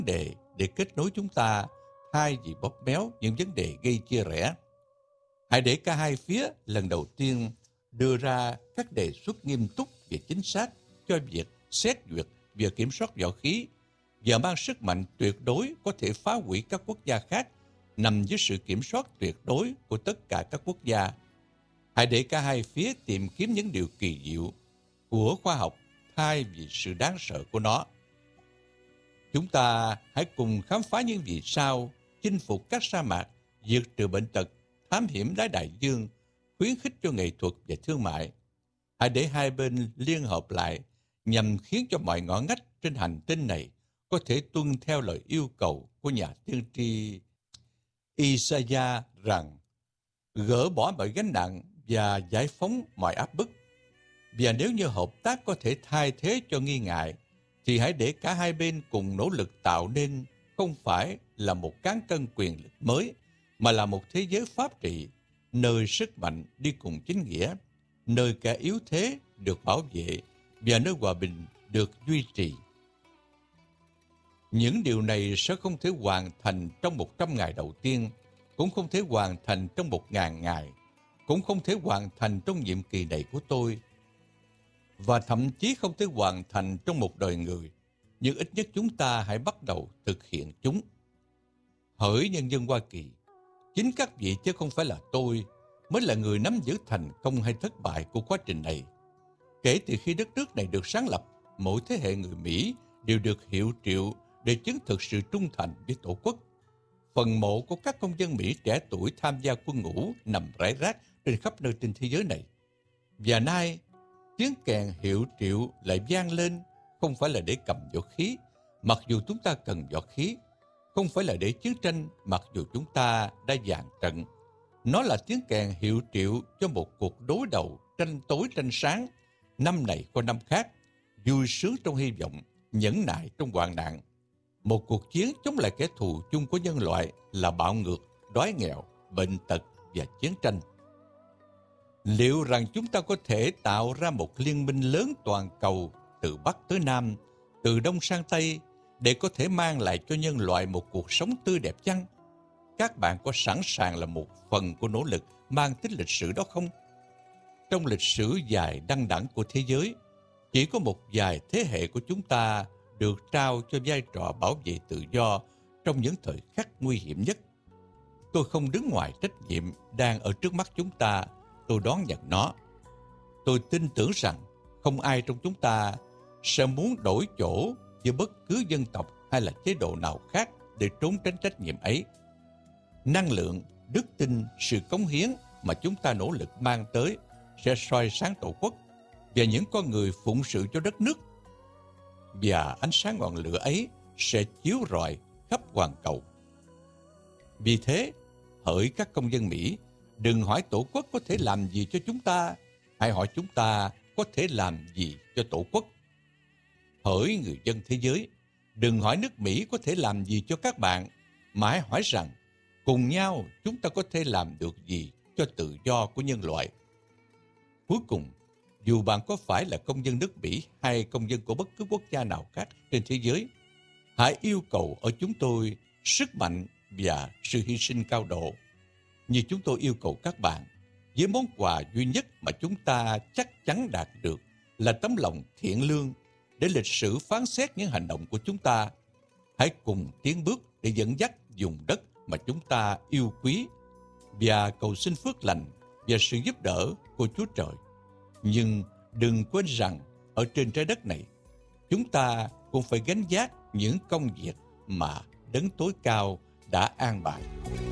đề để kết nối chúng ta thay vì bóp méo những vấn đề gây chia rẽ. Hãy để cả hai phía lần đầu tiên đưa ra các đề xuất nghiêm túc về chính xác cho việc xét duyệt và kiểm soát võ khí và mang sức mạnh tuyệt đối có thể phá hủy các quốc gia khác nằm dưới sự kiểm soát tuyệt đối của tất cả các quốc gia. Hãy để cả hai phía tìm kiếm những điều kỳ diệu của khoa học thay vì sự đáng sợ của nó. Chúng ta hãy cùng khám phá những vì sao, chinh phục các sa mạc, diệt trừ bệnh tật, thám hiểm đáy đại dương, khuyến khích cho nghệ thuật và thương mại. Hãy để hai bên liên hợp lại nhằm khiến cho mọi ngõ ngách trên hành tinh này có thể tuân theo lời yêu cầu của nhà tiên tri Isaiah rằng gỡ bỏ mọi gánh nặng và giải phóng mọi áp bức. Và nếu như hợp tác có thể thay thế cho nghi ngại, thì hãy để cả hai bên cùng nỗ lực tạo nên không phải là một cán cân quyền lực mới, mà là một thế giới pháp trị, nơi sức mạnh đi cùng chính nghĩa, nơi kẻ yếu thế được bảo vệ và nơi hòa bình được duy trì. Những điều này sẽ không thể hoàn thành trong 100 ngày đầu tiên, cũng không thể hoàn thành trong 1000 ngày, cũng không thể hoàn thành trong nhiệm kỳ này của tôi, và thậm chí không thể hoàn thành trong một đời người, nhưng ít nhất chúng ta hãy bắt đầu thực hiện chúng. Hỡi nhân dân Hoa Kỳ, chính các vị chứ không phải là tôi mới là người nắm giữ thành công hay thất bại của quá trình này. Kể từ khi đất nước này được sáng lập, mỗi thế hệ người Mỹ đều được hiệu triệu để chứng thực sự trung thành với Tổ quốc. Phần mộ của các công dân Mỹ trẻ tuổi tham gia quân ngũ nằm rải rác trên khắp nơi trên thế giới này. Và nay, tiếng kèn hiệu triệu lại vang lên, không phải là để cầm vũ khí, mặc dù chúng ta cần vũ khí, không phải là để chiến tranh, mặc dù chúng ta đã dàn trận. Nó là tiếng kèn hiệu triệu cho một cuộc đối đầu tranh tối tranh sáng, năm này qua năm khác, vui sướng trong hy vọng, nhẫn nại trong hoạn nạn. Một cuộc chiến chống lại kẻ thù chung của nhân loại là bạo ngược, đói nghèo, bệnh tật và chiến tranh. Liệu rằng chúng ta có thể tạo ra một liên minh lớn toàn cầu từ Bắc tới Nam, từ Đông sang Tây, để có thể mang lại cho nhân loại một cuộc sống tươi đẹp chăng? Các bạn có sẵn sàng là một phần của nỗ lực mang tính lịch sử đó không? Trong lịch sử dài đăng đẳng của thế giới, chỉ có một vài thế hệ của chúng ta được trao cho vai trò bảo vệ tự do trong những thời khắc nguy hiểm nhất. Tôi không đứng ngoài trách nhiệm đang ở trước mắt chúng ta, tôi đón nhận nó. Tôi tin tưởng rằng không ai trong chúng ta sẽ muốn đổi chỗ với bất cứ dân tộc hay là chế độ nào khác để trốn tránh trách nhiệm ấy. Năng lượng, đức tin, sự cống hiến mà chúng ta nỗ lực mang tới sẽ soi sáng Tổ quốc và những con người phụng sự cho đất nước. Và ánh sáng ngọn lửa ấy sẽ chiếu rọi khắp hoàn cầu. Vì thế, hỡi các công dân Mỹ, đừng hỏi Tổ quốc có thể làm gì cho chúng ta, hãy hỏi chúng ta có thể làm gì cho Tổ quốc. Hỡi người dân thế giới, đừng hỏi nước Mỹ có thể làm gì cho các bạn, mà hãy hỏi rằng cùng nhau chúng ta có thể làm được gì cho tự do của nhân loại. Cuối cùng, dù bạn có phải là công dân nước Mỹ hay công dân của bất cứ quốc gia nào khác trên thế giới, hãy yêu cầu ở chúng tôi sức mạnh và sự hy sinh cao độ, như chúng tôi yêu cầu các bạn, với món quà duy nhất mà chúng ta chắc chắn đạt được là tấm lòng thiện lương để lịch sử phán xét những hành động của chúng ta. Hãy cùng tiến bước để dẫn dắt vùng đất mà chúng ta yêu quý và cầu xin phước lành và sự giúp đỡ của Chúa Trời. Nhưng đừng quên rằng ở trên trái đất này, chúng ta cũng phải gánh vác những công việc mà Đấng tối cao đã an bài.